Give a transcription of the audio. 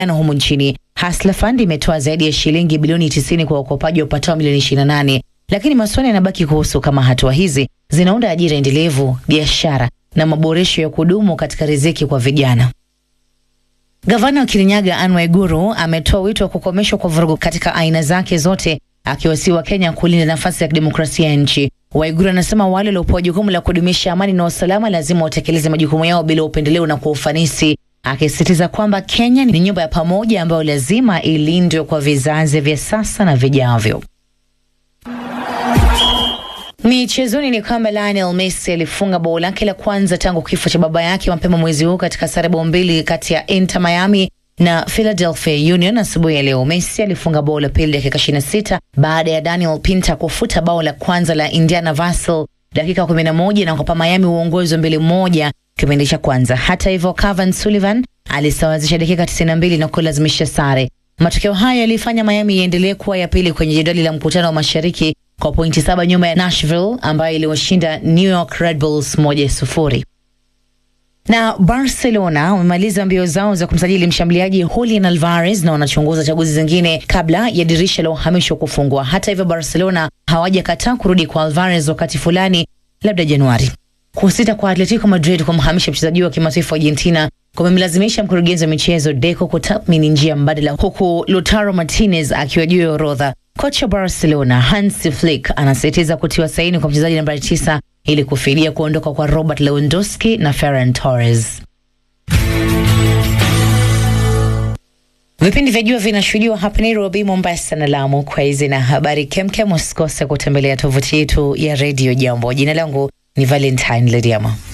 na humu nchini. Hustler Fund imetoa zaidi ya shilingi bilioni 90 kwa wakopaji wapatao milioni 28. Lakini maswali yanabaki kuhusu kama hatua hizi zinaunda ajira endelevu, biashara na maboresho ya kudumu katika riziki kwa vijana. Gavana wa Kirinyaga Anne Waiguru ametoa wito wa kukomeshwa kwa vurugu katika aina zake zote, akiwasihi Wakenya kulinda nafasi ya demokrasia ya nchi. Waiguru anasema wale waliopewa jukumu la kudumisha amani na usalama lazima watekeleze majukumu yao bila upendeleo na kwa ufanisi, akisisitiza kwamba Kenya ni nyumba ya pamoja ambayo lazima ilindwe kwa vizazi vya sasa na vijavyo. Michezoni ni kwamba Lionel Messi alifunga bao lake la kwanza tangu kifo cha baba yake mapema mwezi huu katika sare bao mbili kati ya Inter Miami na Philadelphia Union. Asubuhi ya leo Messi alifunga bao la pili dakika 26 baada ya Daniel Pinta kufuta bao la kwanza la Indiana Vassell dakika 11 na kupa Miami uongozi 2-1 kipindi cha kwanza. Hata hivyo Kevin Sullivan alisawazisha dakika 92 na kulazimisha sare. Matokeo haya yalifanya Miami iendelee kuwa ya pili kwenye jedwali la mkutano wa Mashariki kwa pointi 7 nyuma ya Nashville ambayo iliwashinda New York Red Bulls 1-0. Na Barcelona wamemaliza mbio zao za kumsajili mshambuliaji Julian Alvarez na wanachunguza chaguzi zingine kabla ya dirisha la uhamisho kufungwa. Hata hivyo Barcelona hawajakataa kurudi kwa Alvarez wakati fulani, labda Januari. Kusita kwa Atletico Madrid kumhamisha mchezaji wa kimataifa Argentina kumemlazimisha mkurugenzi wa michezo Deco kutathmini njia mbadala, huku Lautaro Martinez akiwa juu ya orodha. Kocha Barcelona Hansi Flick anasisitiza kutiwa saini kwa mchezaji nambari 9 ili kufidia kuondoka kwa Robert Lewandowski na Ferran Torres. Vipindi vya jua vinashuhudiwa hapa Nairobi, Mombasa na Lamu. Kwa hizi na habari kemkem usikose kutembelea tovuti yetu ya Radio Jambo. Jina langu ni Valentine Lediama.